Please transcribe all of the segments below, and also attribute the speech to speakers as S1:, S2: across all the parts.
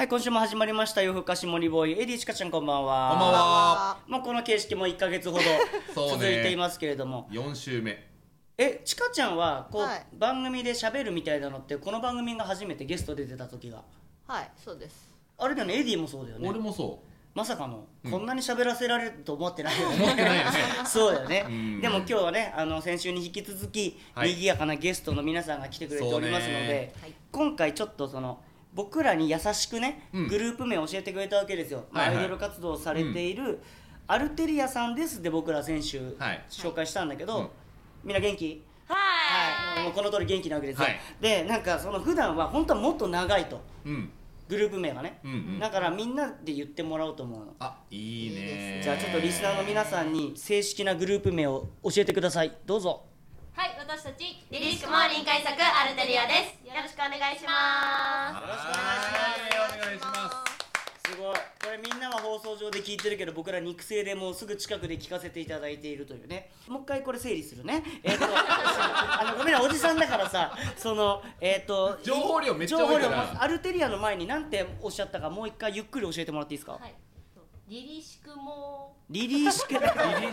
S1: はい、今週も始まりました夜更かし森ボーイ、エディちかちゃんこんばんは。
S2: こんばんは。
S1: まあこの形式も1ヶ月ほど続いていますけれども、
S2: 4週目。
S1: ちかちゃんはこう、
S3: はい
S1: 番組で喋るみたいなのってこの番組が初めてゲストで出た時が
S3: はい、そうです。
S1: あれだよね。エディもそうだよね。
S2: 俺もそ
S1: まさかの、こんなに喋らせられると思ってないよね。
S2: 思ってないよね
S1: そうだよね、
S2: うん
S1: でも今日はね、先週に引き続き、
S2: はい
S1: 賑やかなゲストの皆さんが来てくれておりますの
S2: そう
S1: で
S2: ね、
S3: はい
S1: 今回ちょっと僕らに優しくね、
S2: うん
S1: グループ名を教えてくれたわけですよ、まあ
S2: はいはい
S1: アイドル活動をされている、アルテリアさんですで僕ら先週
S2: はい
S1: 紹介したんだけど、
S2: うん
S1: みんな元気？
S3: は
S1: もうこの通り元気なわけですよ、
S2: はい
S1: でなんか普段は本当はもっと長いと
S2: うん
S1: グループ名がね、
S2: うんうん
S1: だからみんなで言ってもらおうと思うの。
S2: あ、いいね。
S1: じゃあちょっとリスナーの皆さんに正式なグループ名を教えてください。どうぞ。
S4: はい、私たちリリシクも臨海作アルテリアです。よろしくお願いしま
S1: よろしくお願いします
S2: はいお願いします。
S1: すごい。これみんなは放送上で聞いてるけど、僕ら肉声でもうすぐ近くで聞かせていただいているというね。もう一回これ整理するね。ごめんな、おじさんだからさ、
S2: 情報量めっちゃ
S1: 情報量
S2: 多いから。
S1: アルテリアの前に何ておっしゃったか、もう一回ゆっくり教えてもらっていいですか？
S4: す。はい。リリシクも
S1: リリーシク。短歌み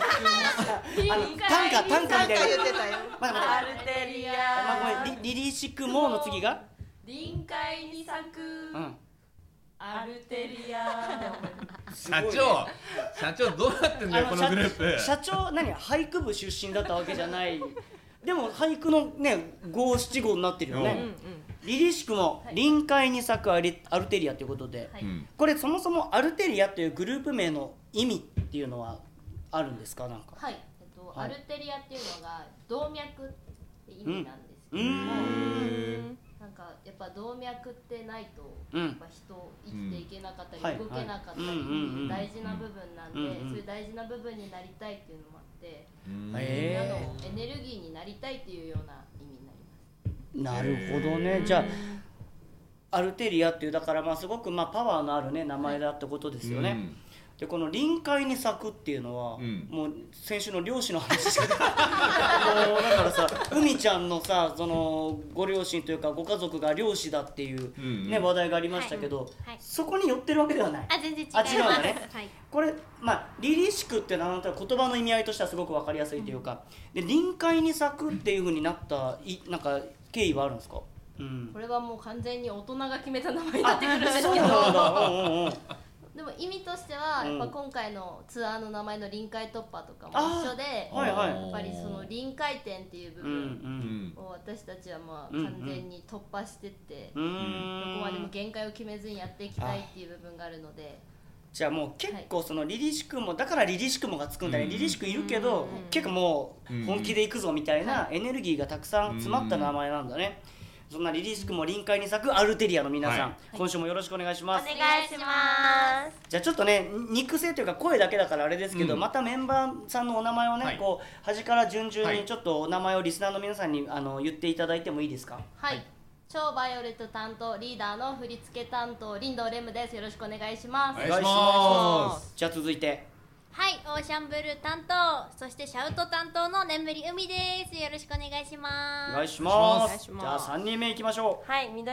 S1: たいな。
S3: い。言ってたよ。
S1: まだ
S4: アルテリ
S1: ま
S4: ア。
S1: あごめんリリーシクもの次が？
S4: 臨海に咲く
S1: うん。
S4: アルテリア。
S2: 社長どうなってんだよこのグループ。
S1: 社長俳句部出身だったわけじゃないでも俳句のね五七五になってるよね、リリシクも臨海に咲くアルテリアということで、
S4: はい
S2: うん
S1: これそもそもアルテリアというグループ名の意味っていうのはあるんですか？なんか
S4: はい。
S1: はい
S4: アルテリアっていうのが動脈って意味なんですけど
S1: う
S4: も、
S1: ん
S4: なんかやっぱ動脈ってないと、
S1: うん
S4: やっぱ人生きていけなかったり、
S1: はい
S4: 動けなかったりって
S1: はいうんうんうん
S4: いう大事な部分なんで、
S1: うんうん
S4: そういう大事な部分になりたいっていうのもあって、
S2: うん
S4: みんな
S1: へ
S4: のエネルギーになりたいっていうような意味になります。
S1: なるほどね。じゃあアルテリアっていうだからすごくパワーのあるね名前だってことですよね、
S2: うん
S1: でこの臨海に咲くっていうのは、
S2: うん
S1: もう先週の漁師の話しかもうだからさ海ちゃんのさご両親というかご家族が漁師だっていう、
S2: うんうん
S1: ね話題がありましたけど、
S5: はい
S1: そこに寄ってるわけではない。
S5: あ、全然違い
S1: あ
S5: ます。
S1: 違うんだね
S5: はい。
S1: これリリシクっていうのはなんとなく言葉の意味合いとしてはすごく分かりやすいというか、で臨海に咲くっていう風になったなんか経緯はあるんですか？うん
S4: これはもう完全に大人が決めた名前になってくるんです
S1: そう
S4: けど、
S1: なんだ。うんうんうん
S4: でも意味としては
S1: うん
S4: やっぱ今回のツアーの名前の臨海突破とかも一緒で、
S1: はいはい
S4: やっぱりその臨海点っていう部
S1: うん
S4: 分
S2: うん
S4: を私たちは
S1: うん
S4: 完全に突破してって、
S1: う
S4: ど
S1: ん
S4: こまでも限界を決めずにやっていきたいっていう部分があるので、
S1: じゃあもう結構リリシクもだからリリシクもがつくんだね、リリシクいるけど、結構もう本気でいくぞみたいなエネルギーがたくさん詰まった名前なんだね、そんなリリシクも臨海に咲くアルテリアの皆さん、
S2: はい
S1: 今週もよろしくお願いします。
S5: お願いします。
S1: じゃあちょっとね肉声というか声だけだからあれですけど、
S2: うん
S1: またメンバーさんのお名前をね、
S2: はい
S1: こう端から順々
S2: はい
S1: にちょっとお名前をリスナーの皆さんに言っていただいてもいいですか？
S4: はい、
S2: はい
S4: 超バイオレット担当リーダーの振付担当林道レムです。よろしくお願いします。
S2: お願いします。
S1: じゃあ続いて
S5: はい、オーシャンブルー担当、そしてシャウト担当の眠り海です。よろしくお願いします。
S1: お願いします。
S3: お願いします
S1: じゃあ3人目いきましょう。
S6: はい、緑